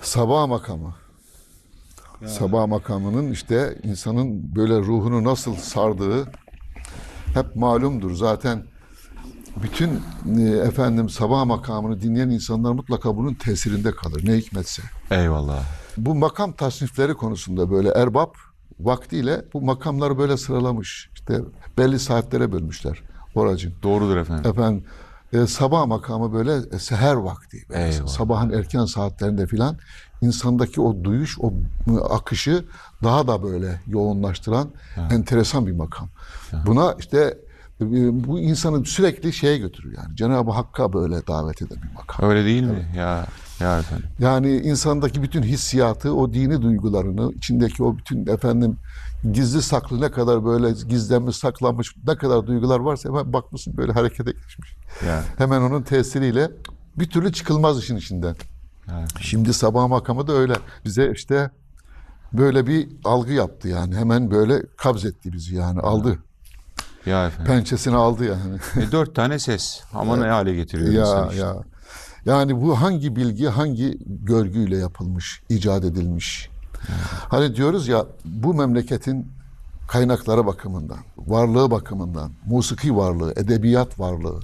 Sabah makamı. Ya. Sabah makamının işte insanın böyle ruhunu nasıl sardığı hep malumdur. Zaten bütün efendim sabah makamını dinleyen insanlar mutlaka bunun tesirinde kalır. Ne hikmetse. Eyvallah. Bu makam tasnifleri konusunda böyle erbap vaktiyle bu makamları böyle sıralamış. İşte belli saatlere bölmüşler oracın. Doğrudur efendim. Efendim sabah makamı böyle seher vakti. Böyle Eyvallah. sabahın erken saatlerinde filan insandaki o duyuş, o akışı daha da böyle yoğunlaştıran enteresan bir makam. Buna işte bu insanı sürekli şeye götürüyor yani. Cenab-ı Hakk'a böyle davet eden bir makam. Öyle değil mi? Ya efendim. Yani insandaki bütün hissiyatı, o dini duygularını, içindeki o bütün efendim gizli saklı ne kadar böyle gizlenmiş, saklanmış ne kadar duygular varsa hemen bakmışsın böyle harekete geçmiş. Ya. Hemen onun tesiriyle bir türlü çıkılmaz işin içinden. Evet. Şimdi sabah makamı da öyle. Bize işte böyle bir algı yaptı yani. Hemen böyle kabzetti bizi yani. Aldı. Ya efendim. Pençesini aldı yani. 4 tane ses. Ama ne hale getiriyor Ya insan işte. ya. Yani bu hangi bilgi, hangi görgüyle yapılmış, icat edilmiş? Hani diyoruz ya bu memleketin kaynakları bakımından, varlığı bakımından, musiki varlığı, edebiyat varlığı,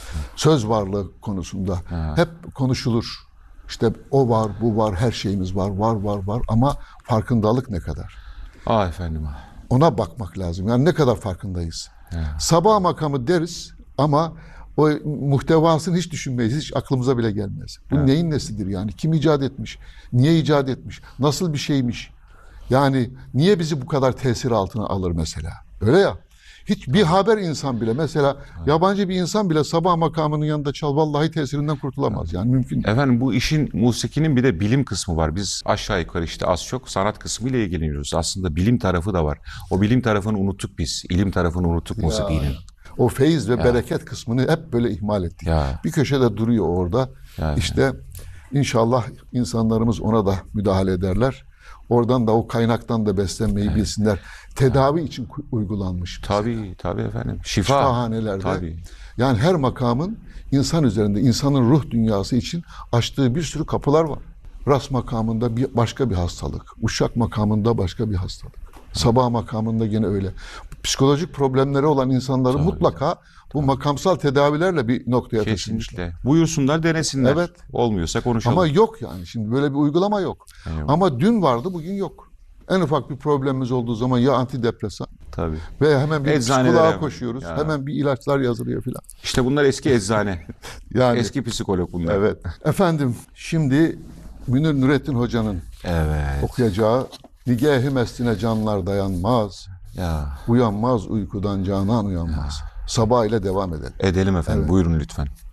söz varlığı konusunda hep konuşulur. İşte o var, bu var, her şeyimiz var, var ama farkındalık ne kadar? Efendim. Ona bakmak lazım. Yani ne kadar farkındayız? Sabah makamı deriz ama o muhtevasını hiç düşünmeyiz. Hiç aklımıza bile gelmez. Bu neyin nesidir yani? Kim icat etmiş? Niye icat etmiş? Nasıl bir şeymiş? Yani niye bizi bu kadar tesir altına alır mesela? Öyle ya. Hiç bir haber insan bile mesela yabancı bir insan bile sabah makamının yanında çal vallahi tesirinden kurtulamaz. Yani mümkün değil. Efendim bu işin musikinin bir de bilim kısmı var. Biz aşağı yukarı işte az çok sanat kısmı ile ilgileniyoruz. Aslında bilim tarafı da var. O bilim tarafını unuttuk biz. İlim tarafını unuttuk musikinin. O feyiz ve bereket kısmını hep böyle ihmal ettik. Ya. Bir köşede duruyor orada. İşte inşallah insanlarımız ona da müdahale ederler. Oradan da o kaynaktan da beslenmeyi bilsinler. Tedavi için uygulanmış. Tabii efendim. Şifa. Şifahanelerde. Tabii. Yani her makamın insan üzerinde, insanın ruh dünyası için açtığı bir sürü kapılar var. Ras makamında başka bir hastalık. Uşak makamında başka bir hastalık. Sabah makamında gene öyle. Psikolojik problemleri olan insanları mutlaka bu makamsal tedavilerle bir noktaya taşımışlar. Kesinlikle. Buyursunlar, denesinler. Evet. Olmuyorsa konuşalım. Ama yok yani. Şimdi böyle bir uygulama yok. Eyvallah. Ama dün vardı, bugün yok. En ufak bir problemimiz olduğu zaman ya antidepresan Tabii. ve hemen bir Eczanelere psikoloğa hemen. koşuyoruz. Ya. Hemen bir ilaçlar yazılıyor filan. İşte bunlar eski eczane. Yani Eski psikolog bunlar. evet. Efendim şimdi Münir Nurettin Hoca'nın Evet. okuyacağı Nigâh-ı mestine canlar dayanmaz. Ya. Uyanmaz uykudan canan uyanmaz. Sabah ile devam edelim. Edelim efendim. Buyurun lütfen.